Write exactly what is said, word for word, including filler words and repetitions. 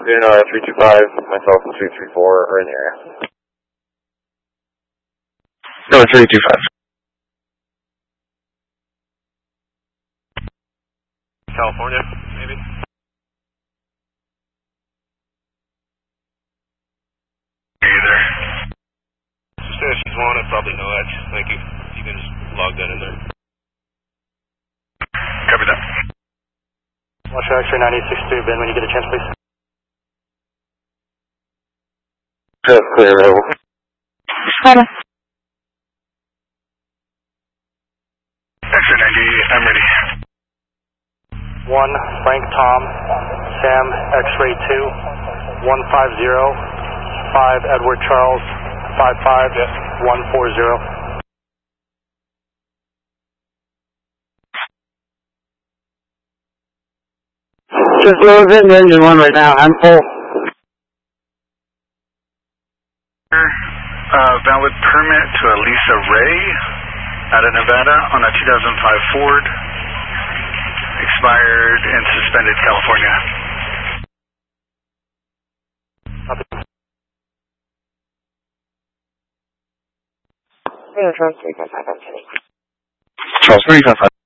Doing uh, three two five, myself and three three four are in the area. No, three two five. California, maybe? Hey there. Just she's one, I probably know that. Thank you. You can just log that in there. Copy that. Watch X-ray nine eight six two, Ben, when you get a chance, please. That's clear, available. Hi. X-ray ninety-eight, I'm ready. one, Frank Tom, Sam X-ray two, one five zero, five Edward Charles, five five, one four zero. Just load in engine one right now. I'm full. Uh, valid permit to Elisa Ray out of Nevada on a two thousand five Ford. Expired and suspended, California. Charles three five five. Charles three five five.